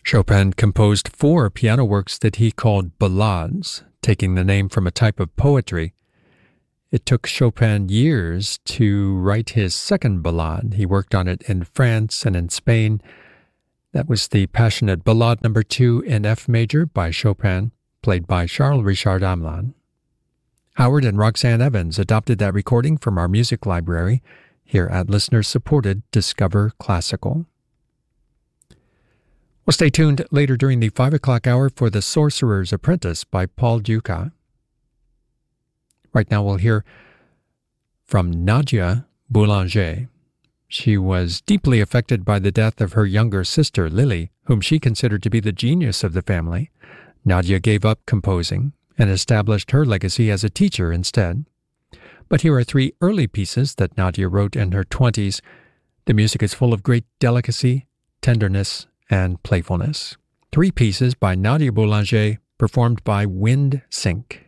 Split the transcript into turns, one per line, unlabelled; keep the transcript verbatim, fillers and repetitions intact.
Chopin composed four piano works that he called ballades, taking the name from a type of poetry. It took Chopin years to write his second ballade. He worked on it in France and in Spain. That was the passionate Ballade number two in F major by Chopin, played by Charles Richard Hamelin. Howard and Roxanne Evans adopted that recording from our music library here at listener-supported Discover Classical. Well, stay tuned later during the five o'clock hour for The Sorcerer's Apprentice by Paul Dukas. Right now we'll hear from Nadia Boulanger. She was deeply affected by the death of her younger sister, Lily, whom she considered to be the genius of the family. Nadia gave up composing and established her legacy as a teacher instead. But here are three early pieces that Nadia wrote in her twenties. The music is full of great delicacy, tenderness, and playfulness. Three pieces by Nadia Boulanger, performed by Wind Sync.